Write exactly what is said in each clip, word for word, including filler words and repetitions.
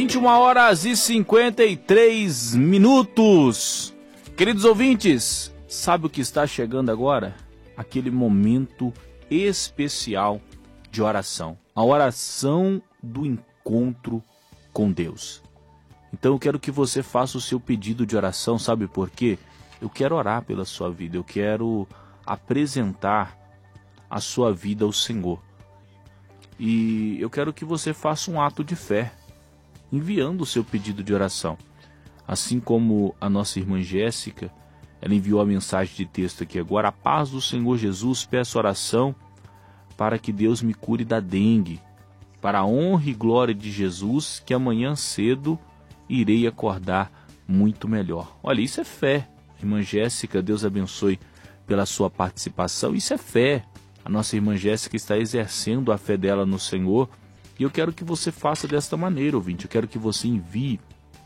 vinte e uma horas e cinquenta e três minutos. Queridos ouvintes, sabe o que está chegando agora? Aquele momento especial de oração. A oração do encontro com Deus. Então eu quero que você faça o seu pedido de oração, sabe por quê? Eu quero orar pela sua vida, eu quero apresentar a sua vida ao Senhor. E eu quero que você faça um ato de fé, enviando o seu pedido de oração. Assim como a nossa irmã Jéssica, ela enviou a mensagem de texto aqui agora: a paz do Senhor Jesus, peço oração para que Deus me cure da dengue, para a honra e glória de Jesus, que amanhã cedo irei acordar muito melhor. Olha, isso é fé. Irmã Jéssica, Deus abençoe pela sua participação. Isso é fé. A nossa irmã Jéssica está exercendo a fé dela no Senhor. E eu quero que você faça desta maneira, ouvinte. Eu quero que você envie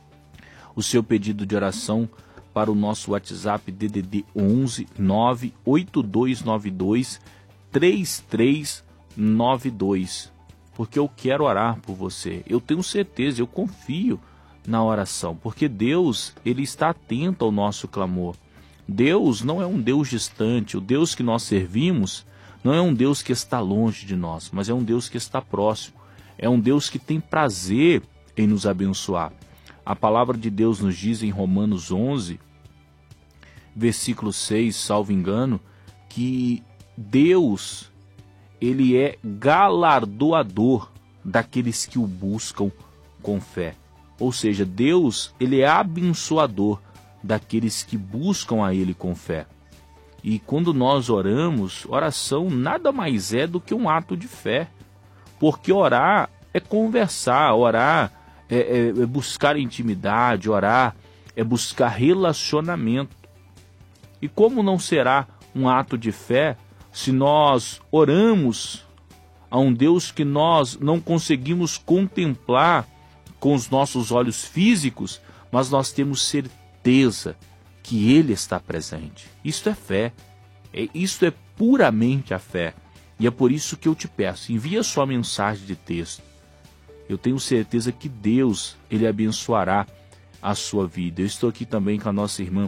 o seu pedido de oração para o nosso WhatsApp D D D onze nove oito dois nove dois três três nove dois. Porque eu quero orar por você. Eu tenho certeza, eu confio na oração, porque Deus, ele está atento ao nosso clamor. Deus não é um Deus distante. O Deus que nós servimos não é um Deus que está longe de nós, mas é um Deus que está próximo. É um Deus que tem prazer em nos abençoar. A palavra de Deus nos diz em Romanos onze, versículo seis, salvo engano, que Deus, ele é galardoador daqueles que o buscam com fé. Ou seja, Deus, ele é abençoador daqueles que buscam a ele com fé. E quando nós oramos, oração nada mais é do que um ato de fé. Porque orar é conversar, orar é, é, é buscar intimidade, orar é buscar relacionamento. E como não será um ato de fé se nós oramos a um Deus que nós não conseguimos contemplar com os nossos olhos físicos, mas nós temos certeza que Ele está presente? Isto é fé, é, isto é puramente a fé. E é por isso que eu te peço, envia sua mensagem de texto. Eu tenho certeza que Deus, Ele abençoará a sua vida. Eu estou aqui também com a nossa irmã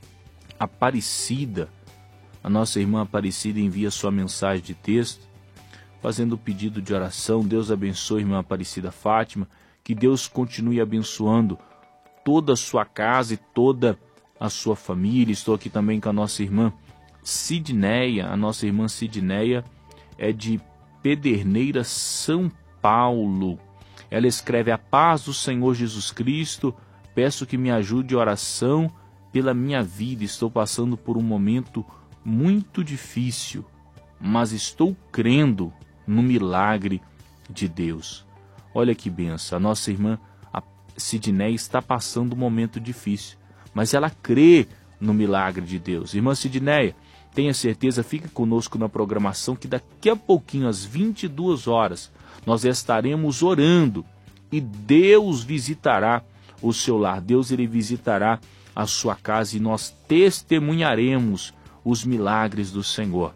Aparecida. A nossa irmã Aparecida envia sua mensagem de texto, fazendo o pedido de oração. Deus abençoe, irmã Aparecida Fátima. Que Deus continue abençoando toda a sua casa e toda a sua família. Estou aqui também com a nossa irmã Sidneia. A nossa irmã Sidneia é de Pederneira, São Paulo. Ela escreve: a paz do Senhor Jesus Cristo, peço que me ajude em oração pela minha vida. Estou passando por um momento muito difícil, mas estou crendo no milagre de Deus. Olha que benção, a nossa irmã Sidneia está passando um momento difícil, mas ela crê no milagre de Deus. Irmã Sidneia, tenha certeza, fique conosco na programação, que daqui a pouquinho, às vinte e duas horas, nós estaremos orando e Deus visitará o seu lar. Deus, ele visitará a sua casa e nós testemunharemos os milagres do Senhor.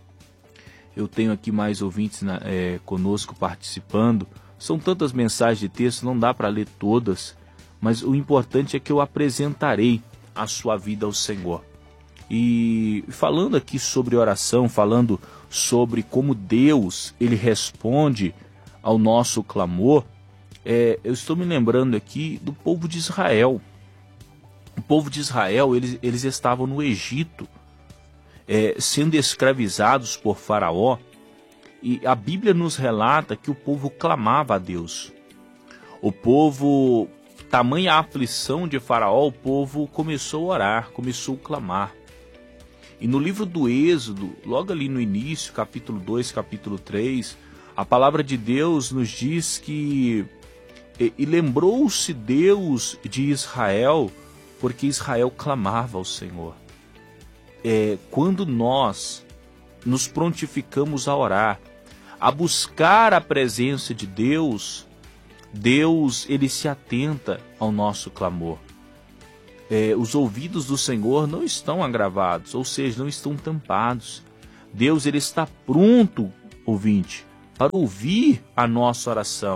Eu tenho aqui mais ouvintes na, é, conosco participando. São tantas mensagens de texto, não dá para ler todas, mas o importante é que eu apresentarei a sua vida ao Senhor. E falando aqui sobre oração, falando sobre como Deus, ele responde ao nosso clamor, é, eu estou me lembrando aqui do povo de Israel. O povo de Israel, eles, eles estavam no Egito, é, sendo escravizados por Faraó. E a Bíblia nos relata que o povo clamava a Deus. O povo, tamanha a aflição de Faraó, o povo começou a orar, começou a clamar. E no livro do Êxodo, logo ali no início, capítulo dois, capítulo três, a palavra de Deus nos diz que... E, e lembrou-se Deus de Israel, porque Israel clamava ao Senhor. É, quando nós nos prontificamos a orar, a buscar a presença de Deus, Deus, ele se atenta ao nosso clamor. É, os ouvidos do Senhor não estão agravados, ou seja, não estão tampados. Deus, ele está pronto, ouvinte, para ouvir a nossa oração.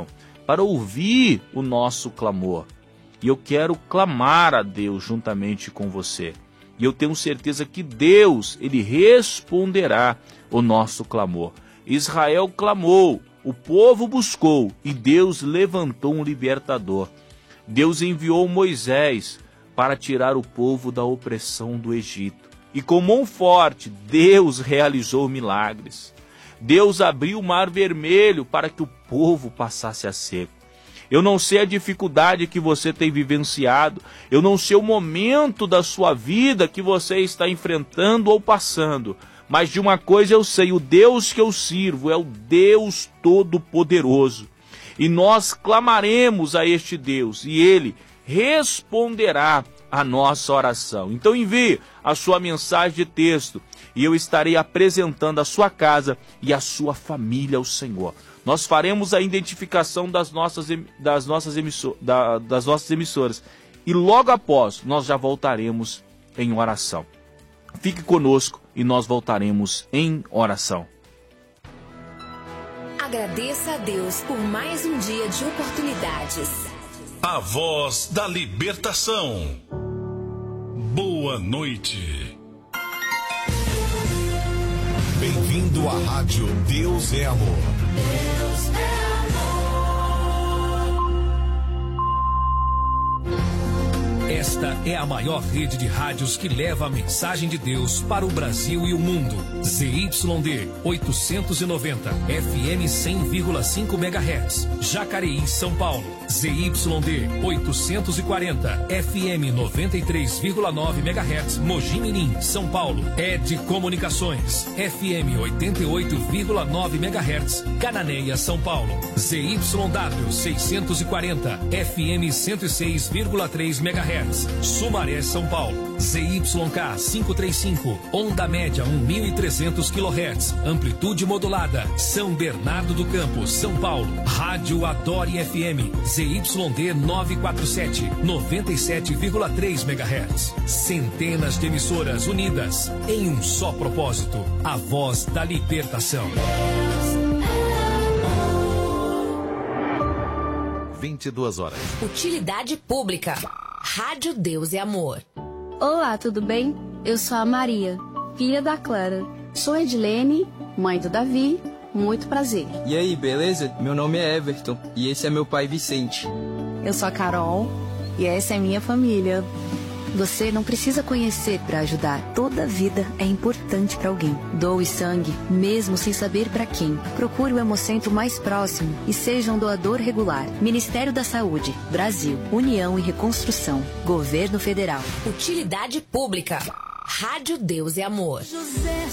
para ouvir o nosso clamor. E eu quero clamar a Deus juntamente com você. E eu tenho certeza que Deus, Ele responderá o nosso clamor. Israel clamou, o povo buscou e Deus levantou um libertador. Deus enviou Moisés para tirar o povo da opressão do Egito. E com mão forte, Deus realizou milagres. Deus abriu o mar vermelho para que o povo passasse a seco. Eu não sei a dificuldade que você tem vivenciado, eu não sei o momento da sua vida que você está enfrentando ou passando, mas de uma coisa eu sei, o Deus que eu sirvo é o Deus Todo-Poderoso. E nós clamaremos a este Deus e Ele responderá a nossa oração. Então envie a sua mensagem de texto e eu estarei apresentando a sua casa e a sua família ao Senhor. Nós faremos a identificação das nossas, das nossas, emissor, da, das nossas emissoras e logo após nós já voltaremos em oração. Fique conosco e nós voltaremos em oração. Agradeça a Deus por mais um dia de oportunidades. A voz da libertação. Boa noite. Bem-vindo à Rádio Deus é Amor. Deus é amor. Esta é a maior rede de rádios que leva a mensagem de Deus para o Brasil e o mundo. Z Y D oitocentos e noventa, F M cem vírgula cinco megahertz, Jacareí, São Paulo. Z Y D oitocentos e quarenta, F M noventa e três vírgula nove megahertz, Mogi Mirim, São Paulo. E D Comunicações, F M oitenta e oito vírgula nove megahertz, Cananéia, São Paulo. Z Y W seiscentos e quarenta, F M cento e seis vírgula três megahertz, Sumaré, São Paulo. Z Y K quinhentos e trinta e cinco, onda média mil e trezentos quilohertz, amplitude modulada, São Bernardo do Campo, São Paulo. Rádio Adore F M, Z Y D novecentos e quarenta e sete, noventa e sete vírgula três megahertz. Centenas de emissoras unidas em um só propósito, a voz da libertação. vinte e duas horas. Utilidade pública. Rádio Deus é Amor. Olá, tudo bem? Eu sou a Maria, filha da Clara. Sou Edilene, mãe do Davi. Muito prazer. E aí, beleza? Meu nome é Everton e esse é meu pai Vicente. Eu sou a Carol e essa é minha família. Você não precisa conhecer para ajudar. Toda vida é importante para alguém. Doe sangue, mesmo sem saber para quem. Procure o Hemocentro mais próximo e seja um doador regular. Ministério da Saúde, Brasil, União e Reconstrução, Governo Federal. Utilidade Pública. Rádio Deus é Amor. José